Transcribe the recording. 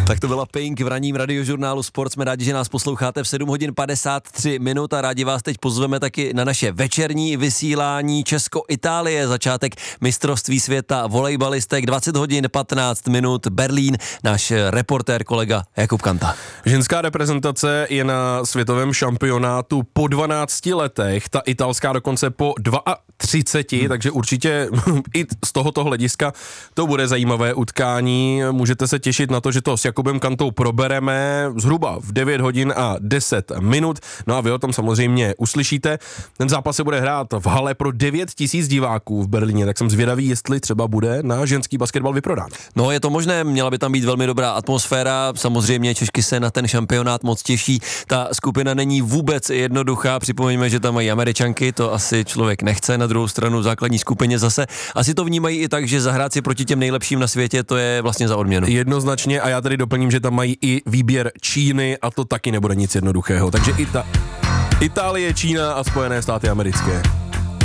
Tak to byla Pink v ranním radiožurnálu Sport. Jsme rádi, že nás posloucháte v 7 hodin 53 minut a rádi vás teď pozveme taky na naše večerní vysílání Česko-Itálie. Začátek mistrovství světa volejbalistek 20 hodin 15 minut Berlín. Náš reportér kolega Jakub Kanta. Ženská reprezentace je na světovém šampionátu po 12 letech, ta italská dokonce po 32, takže určitě i z tohoto hlediska to bude zajímavé utkání. Můžete se těšit na to, že to s Jakubem Kantou probereme zhruba v 9 hodin a 10 minut. No a vy o tom samozřejmě uslyšíte. Ten zápas se bude hrát v hale pro 9 000 diváků v Berlíně, tak jsem zvědavý, jestli třeba bude na ženský basketbal vyprodán. No je to možné, měla by tam být velmi dobrá atmosféra, samozřejmě Češky se na ten šampionát moc těší. Ta skupina není vůbec jednoduchá, připomeňme, že tam mají Američanky, to asi člověk nechce, na druhou stranu v základní skupině zase. Asi to vnímají i tak, že zahrát si proti těm nejlepším na světě, to je vlastně za odměnu. Jednoznačně a já tady doplním, že tam mají i výběr Číny a to taky nebude nic jednoduchého. Takže Itálie, Čína a Spojené státy americké.